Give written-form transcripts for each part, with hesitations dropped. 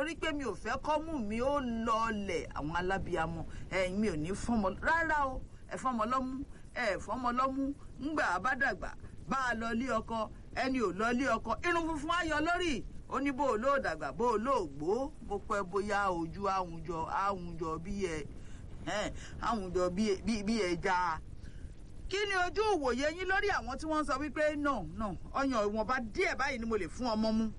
torí pé mi ò fẹ́ kọ́mú mi ó lọlẹ̀ àwọn alábíamọ mi ò ní fọ́mọ rárá o ẹ fọ́mọ lọ́mú ẹ fọ́mọ lọ́mú ńgbà bá dàgbà bá a lọ lé ọkọ ẹni ò lọ lé ọkọ irun funfun ayọ̀ lórí ó ní bó o lóò dàgbà bó o lóò gbó bó pẹ́ bóyá ojú àwùjọ bí ẹja. Kí ni ojú ìwòye yín lórí àwọn tí wọ́n sọ wípé no ọyàn ìwọ̀nba díẹ̀ báyìí ni mo lè fún ọmọ mú?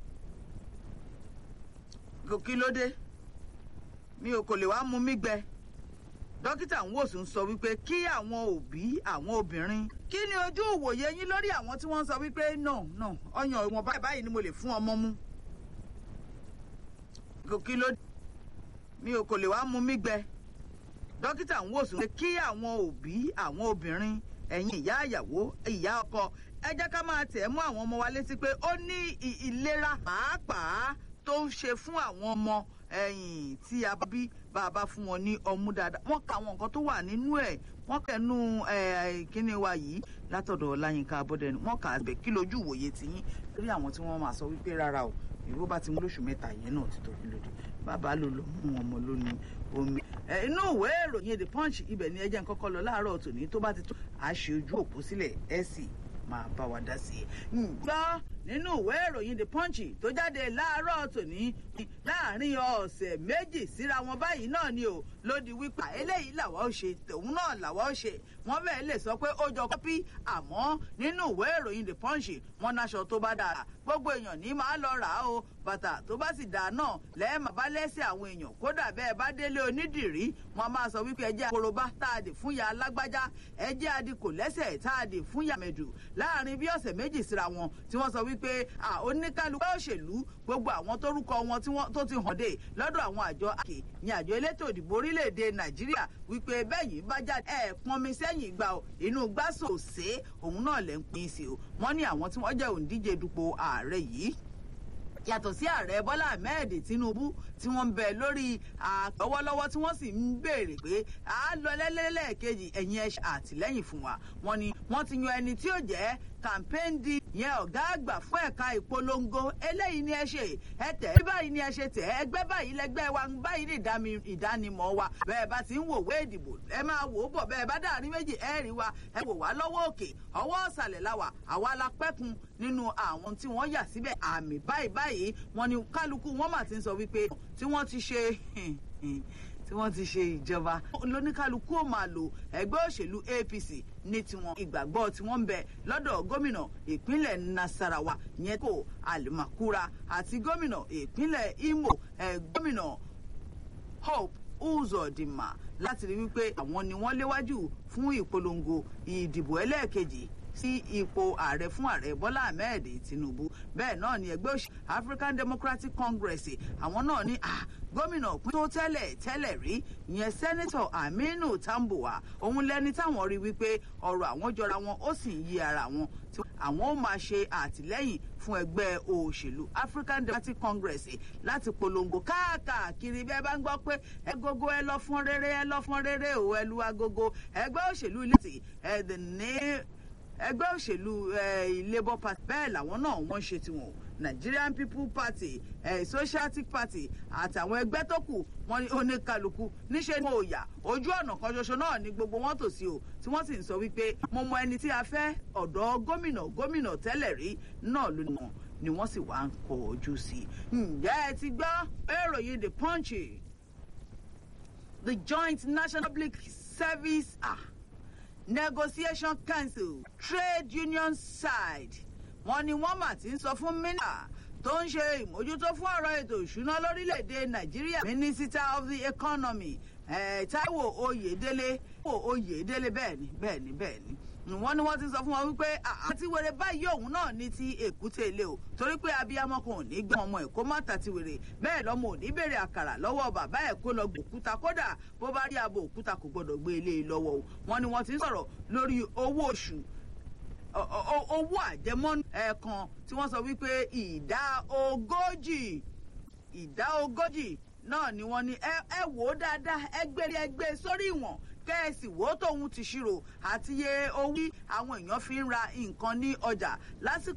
Kí ló dé? Mi ò kò lè wá mú mi gbẹ. Dókítà Nwosu ń sọ wípé kí àwọn òbí àwọn obìnrin. Kí ni ojú ìwòye yín lórí àwọn tí wọ́n sọ wípé no ọyàn ìwọ̀nba báyìí ni mo lè fún ọmọ mú? Kí ló dé? Mi ò kò lè wá mú mi gbẹ. Dókítà Nwosu ń sọ kí àwọn òbí àwọn obìnrin ẹ̀yin ìyá ìyàwó ìyá ọkọ ẹ jẹ́ ká máa tẹ̀ mọ́ àwọn ọmọ wa létí pé ó ní ìlera pàápàá tó ń ṣe fún àwọn ọmọ tí a bí bàbá fún wọn ní ọmú dáadáa. Wọ́n ka àwọn nǹkan tó wà nínú ẹ̀ wọ́n kẹnu kíní wa yìí látọ̀dọ̀ Ọláyínká Abọ́dẹ̀nu wọ́n kà á bẹ̀ kí lójú ìwòye ti yín lórí àwọn tí wọ́n máa sọ wípé rárá o ìwọ bá ti mú lóṣù mẹ́ta yẹn náà ti tó kí lóde bàbá ló lọ mú ọmọ lónìí omi. Inú ìwé ìròyìn The Punch ibẹ̀ ni ẹ jẹ́ n kọ́kọ́ lọ láàárọ̀ tòní tó bá ti tó àṣẹ ojú òpó sílẹ̀ ẹ sì máa bá wa dá sí i. Gbọ́ nínú ìwé ìròyìn The Punch tó jáde láàárọ̀ tòní láàrin ọ̀sẹ̀ méjì síra wọn báyìí náà ni ò lódi wípé eléyìí làwa ó ṣe tòun náà làwa ó ṣe wọ́n bẹ́ẹ̀ lè sọ pé ó jọ kọ́pì àmọ́ nínú ìwé ìròyìn The Punch wọ́n náṣọ tó bá dára gbogbo èèyàn ní máa lọ rà á o bàtà tó bá sì dáa náà lẹ́ẹ̀mà bá lẹ́sẹ̀ àwọn èèyàn kódà bẹ́ẹ̀ bá délé onídìrí wọ́n máa sọ wípé ẹjẹ́ àkorobá tá a dì fún ya alágbájá ẹjẹ́ adìkò lẹ́sẹ̀ tá a dì fún ya mẹ̀dù láàrin bí ọ̀sẹ̀ méjì síra wọn tí wọ́n sọ wípé oníkálukú òṣèlú gbogbo àwọn tórúkọ wọn tó ti hàn dé lọ́dọ̀ àwọn àjọ àkè ní àjọ elétò ìdìbò orílẹ̀-èdè Nàìjíríà wípé bẹ́yìn bá jáde pọnmi sẹ́yìn gbà ó inú gbàsòsè òun náà lẹ́ ń pín sí o wọ́n ní àwọn tí wọ́n jẹ́ òǹdíje dupò ààrẹ yìí yàtọ̀ sí ààrẹ Bọ́lá Ahmed Tinubu tí wọ́n ń bẹ lórí lọ́wọ́lọ́wọ́ tí wọ́n sì ń béèrè pé a lọ lẹ́lẹ́lẹ́kejì ẹ̀yin ẹ àtìlẹ́yìn fún wa wọ́n ní wọ́n ti yan ẹni tí ó jẹ́ campaign di yẹn ọ̀gá àgbà fún ẹ̀ka ìpolongo eléyìí ni ẹ ṣe ẹ tẹ̀ ẹ́ báyìí ni ẹ ṣe tẹ̀ ẹgbẹ́ báyìí lẹ́gbẹ́ wa báyìí ní ìdánimọ̀ wa bẹ́ẹ̀ bá ti ń wòwé ìdìbò ẹ máa wò ó bọ̀ bẹ́ẹ̀ bá dàrí méjì ẹ rí wa ẹ wò wá lọ́wọ́ òkè ọwọ́ ọ̀sàlẹ̀ láwà àwa la pẹ́kun nínú àwọn tí wọ́n yà síbẹ̀ àmì báyìí wọ́n ní kálukú wọ́n mà ti ń sọ wípé tí wọ́n ti ṣe ìjọba lóníkálukú ò máa lò ẹgbẹ́ òṣèlú APC ní tiwọn ìgbàgbọ́ tí wọ́n ń bẹ lọ́dọ̀ gómìnà ìpínlẹ̀ Nasarawa yẹn kò Alimakura àti gómìnà ìpínlẹ̀ Imo gómìnà Hope Uzodinma láti rí wípé àwọn ni wọ́n léwájú fún ìpolongo ìdìbò ẹlẹ́ẹ̀kejì sí ipò ààrẹ fún ààrẹ Bọ́lá Ahmed Tinubu bẹ́ẹ̀ náà ni ẹgbẹ́ òṣèlú African Democratic Congress àwọn náà ní gómìnà pín tó tẹ́lẹ̀ rí ìyẹn sẹ́nẹ́tọ̀ Aminu Tambuwa òun lẹ́ni táwọn rí wípé ọ̀rọ̀ àwọn jọra wọn ó sì ń yí ara wọn tí àwọn ó máa ṣe àtìlẹ́yìn fún ẹgbẹ́ òṣèlú African Democratic Congress láti polongo káàkiri bẹ́ẹ̀ bá ń gbọ́ pé ẹgógó ẹ lọ fún rere ò ẹ lu agogo ẹgbẹ́ òṣèlú ilé tí ẹgbẹ́ òṣèlú Labour Party bẹ́ẹ̀ làwọn náà wọ́n ṣe tiwọn Nigerian People Party Socialistic Party àtàwọn ẹgbẹ́ tó kù wọ́n ní oníkálukú níṣẹ́ ní òòyà ojú ọ̀nà kan ṣoṣo náà ni gbogbo wọn tò sí o tí wọ́n sì ń sọ wípé mo mọ ẹni tí a fẹ́ ọ̀dọ́ gómìnà tẹ́lẹ̀ rí náà ló ní wọn ni wọ́n sì wá ń kọ ojú sí i. ǹjẹ́ ẹ ti gbọ́ ìròyìn The Punch the Joint National Public Service Negotiation Council Trade Union Side wọ́n ní wọ́n mà ti ń sọ fún mínísítà tó ń ṣe ìmójútó fún ọ̀rọ̀ ètò ìṣúná lórílẹ̀‐èdè Nàìjíríà Minister of the Economy Táíwò Oyèdélé bẹ́ẹ̀ ni wọ́n ní wọ́n ti sọ fún wọn wípé àti wèrè báyìí òun náà ní ti èkúté ilé o torí pé abiyamọ kan ò ní gbé ọmọ ẹ̀ kó má ta ti wèrè bẹ́ẹ̀ lọ́mọ ò ní bèrè àkàrà lọ́wọ́ bàbá ẹ̀ kó lọ gbòkúta kódà bó bá rí abo òkúta kò gbọdọ̀ gbé ilé lọ́wọ́ o wọ́n ní wọ́n ti ń sọ̀rọ̀ lórí owó oṣù owó àjẹmọ́nú ẹ̀ẹ̀kan tí wọ́n sọ wípé ìdá ogójì náà ni wọ́n ní ẹ wò ó dáadáa ẹgbẹ́ sórí ìwọ̀n kẹ́ẹ̀sì wò ó tóun ti ṣírò àti iye owó àwọn èèyàn fi ń ra nǹkan ní ọjà lásìkò